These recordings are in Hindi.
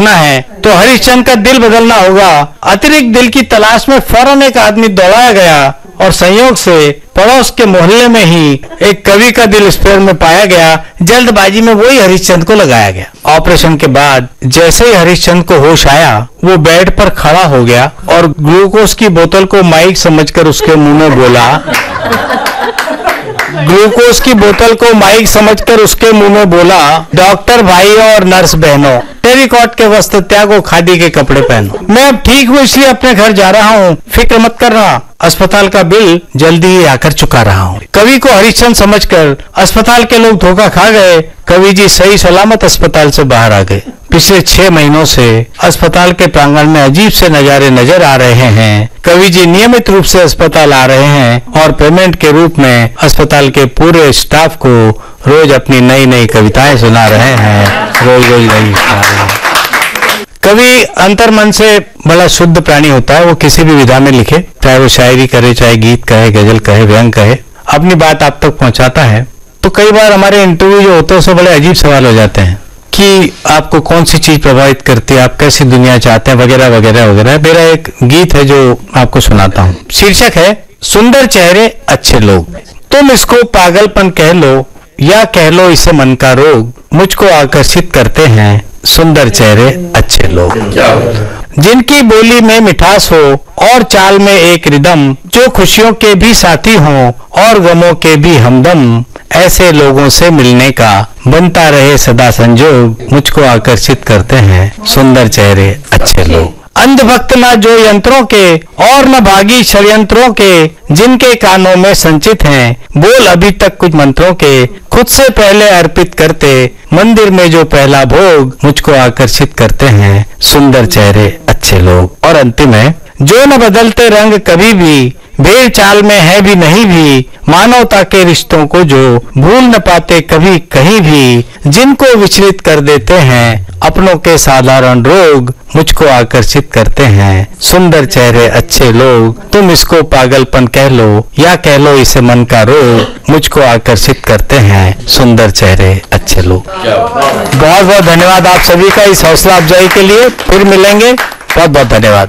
होना है तो हरिश्चंद्र का दिल बदलना होगा। अतिरिक्त दिल की तलाश में फौरन एक आदमी दौड़ाया गया और संयोग से पड़ोस के मोहल्ले में ही एक कवि का दिल स्पेयर में पाया गया। जल्दबाजी में वही हरिश्चंद्र को लगाया गया। ऑपरेशन के बाद जैसे ही हरिश्चंद्र को होश आया, वो बेड पर खड़ा हो गया और ग्लूकोज की बोतल को माइक समझकर उसके मुंह में बोला, ग्लूकोज की बोतल को माइक समझकर उसके मुंह में बोला, डॉक्टर भाई और नर्स बहनों, टेरिकॉट के वस्त्र त्यागो, खादी के कपड़े पहनो। मैं अब ठीक हूँ इसलिए अपने घर जा रहा हूँ, फिक्र मत करना, अस्पताल का बिल जल्दी ही आकर चुका रहा हूँ। कवि को हरिश्चंद्र समझकर अस्पताल के लोग धोखा खा गए। कवि जी सही सलामत अस्पताल से बाहर आ गए। पिछले 6 महीनों से अस्पताल के प्रांगण में अजीब से नजारे नजर आ रहे हैं। कवि जी नियमित रूप से अस्पताल आ रहे हैं और पेमेंट के रूप में अस्पताल के पूरे स्टाफ को रोज अपनी नई नई कविताएं सुना रहे हैं। रोज रोज नई सुना रहे हैं। कवि अंतर्मन से बड़ा शुद्ध प्राणी होता है। वो किसी भी विधा में लिखे, चाहे वो शायरी करे, चाहे गीत कहे, गजल कहे, व्यंग कहे, अपनी बात आप तक पहुंचाता है। तो कई बार हमारे इंटरव्यू जो होते हैं उसमें बड़े अजीब सवाल हो जाते हैं कि आपको कौन सी चीज प्रभावित करती है, आप कैसी दुनिया चाहते हैं, वगैरह वगैरह वगैरह। मेरा एक गीत है जो आपको सुनाता हूँ। शीर्षक है सुंदर चेहरे अच्छे लोग। तुम इसको पागलपन कह लो या कह लो इसे मन का रोग, मुझको आकर्षित करते हैं सुंदर चेहरे अच्छे लोग। जिनकी बोली में मिठास हो और चाल में एक रिदम, जो खुशियों के भी साथी हों और गमों के भी हमदम, ऐसे लोगों से मिलने का बनता रहे सदा संजोग, मुझको आकर्षित करते हैं सुंदर चेहरे अच्छे लोग। अंधभक्त न जो यंत्रों के और न भागी षड्यंत्रों के, जिनके कानों में संचित हैं बोल अभी तक कुछ मंत्रों के, खुद से पहले अर्पित करते मंदिर में जो पहला भोग, मुझको आकर्षित करते हैं सुंदर चेहरे अच्छे लोग। और अंतिम है, जो न बदलते रंग कभी भी, भेड़ चाल में है भी नहीं भी, मानवता के रिश्तों को जो भूल न पाते कभी कहीं भी, जिनको विचलित कर देते हैं अपनों के साधारण रोग, मुझको आकर्षित करते हैं सुंदर चेहरे अच्छे लोग। तुम इसको पागलपन कह लो या कह लो इसे मन का रोग, मुझको आकर्षित करते हैं सुंदर चेहरे अच्छे लोग। बहुत बहुत धन्यवाद आप सभी का इस हौसला अफजाई के लिए। फिर मिलेंगे, बहुत बहुत धन्यवाद।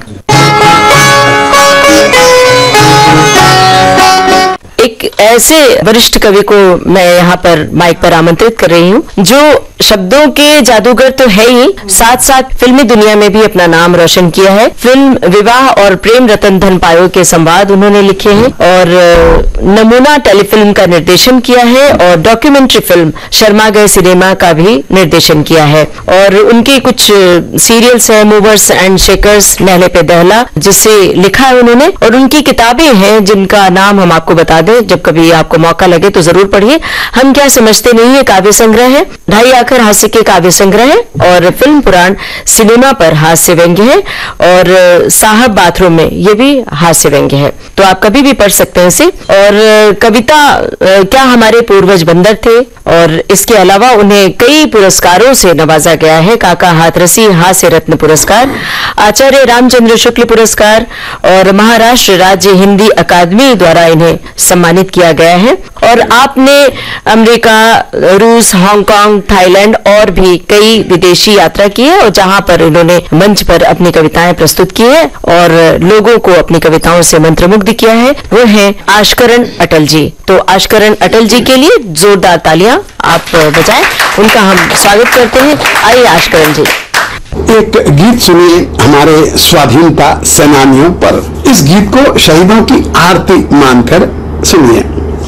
एक ऐसे वरिष्ठ कवि को मैं यहाँ पर माइक पर आमंत्रित कर रही हूँ जो शब्दों के जादूगर तो है ही, साथ साथ फिल्मी दुनिया में भी अपना नाम रोशन किया है। फिल्म विवाह और प्रेम रतन धन पायो के संवाद उन्होंने लिखे हैं और नमूना टेलीफिल्म का निर्देशन किया है और डॉक्यूमेंट्री फिल्म शर्मा गए सिनेमा का भी निर्देशन किया है। और उनकी कुछ सीरियल्स है, मूवर्स एंड शेकर्स, नहले पे दहला, जिसे लिखा है उन्होंने, और उनकी किताबें हैं जिनका नाम हम आपको बता दें, जब कभी आपको मौका लगे तो जरूर पढ़िए। हम क्या समझते नहीं है काव्य संग्रह है, ढाई आखर हास्य के काव्य संग्रह है, और फिल्म पुराण सिनेमा पर हास्य व्यंग्य है, और साहब बाथरूम में ये भी हास्य व्यंग्य है। तो आप कभी भी पढ़ सकते हैं इसे। और कविता क्या हमारे पूर्वज बंदर थे, और इसके अलावा उन्हें कई पुरस्कारों से नवाजा गया है। काका हाथरसी हास्य रत्न पुरस्कार, आचार्य रामचंद्र शुक्ल पुरस्कार, और महाराष्ट्र राज्य हिंदी अकादमी द्वारा इन्हें सम्मानित किया गया है। और आपने अमेरिका, रूस, हांगकांग, थाईलैंड और भी कई विदेशी यात्रा की है, और जहां पर इन्होंने मंच पर अपनी कविताएं प्रस्तुत की है और लोगों को अपनी कविताओं से मंत्रमुग्ध किया है, वो है आशकरण अटल जी। तो आशकरण अटल जी के लिए जोरदार तालियां आप बजाएं, उनका हम स्वागत करते हैं। आइए आशकरण जी। एक गीत सुनिए हमारे स्वाधीनता सेनानियों पर। इस गीत को शहीदों की आरती मानकर सुनिए।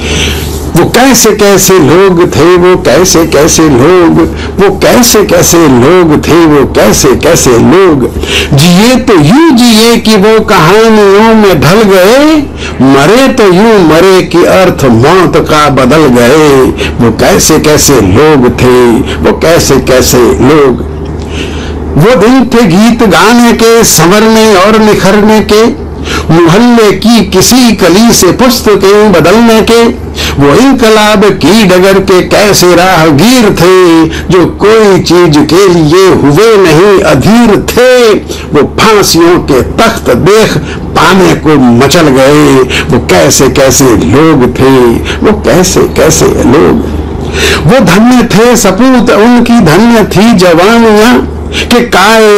वो कैसे कैसे लोग थे, वो कैसे कैसे लोग, वो कैसे कैसे लोग थे, वो कैसे कैसे लोग, जिए तो यूं जिए कि वो कहानियों में ढल गए, मरे तो यूं मरे कि अर्थ मौत का बदल गए। वो कैसे कैसे लोग थे, वो कैसे कैसे लोग। वो दिन थे गीत गाने के, संवरने और निखरने के, मोहल्ले की किसी कली से पुस्तकें बदलने के। वो इनकलाब की डगर के कैसे राहगीर थे, जो कोई चीज के लिए हुए नहीं अधीर थे। वो फांसियों के तख्त देख पाने को मचल गए। वो कैसे कैसे लोग थे, वो कैसे कैसे लोग। वो धन्य थे सपूत उनकी, धन्य थी जवानियां, कि काय